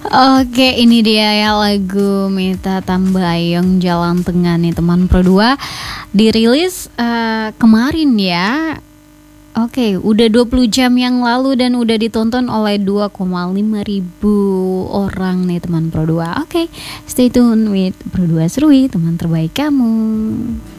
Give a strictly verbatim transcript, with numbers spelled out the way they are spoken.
Oke, ini dia ya lagu Mikha Tambayong Jalan Tengah nih teman Pro dua. Dirilis eh, kemarin ya. Oke, udah dua puluh jam yang lalu dan udah ditonton oleh dua koma lima ribu orang nih teman Pro dua. Oke, stay tune with Pro dua Serui, teman terbaik kamu.